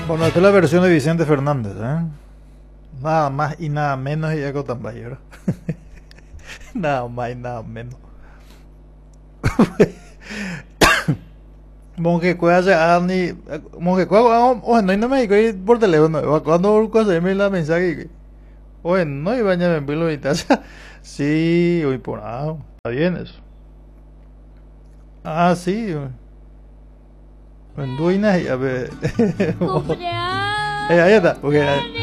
Bueno, esta es la versión de Vicente Fernández, ¿eh? Nada más y nada menos y Eco Tambayero. Nada más y nada menos. Monje cueva se ani monje cueva oye no me digo por teléfono cuando se me la mensaje oye no iba a me pilo y taza sí hoy por ahí está bien eso ah sí en duina y a ver Cumpleaños. ahí está porque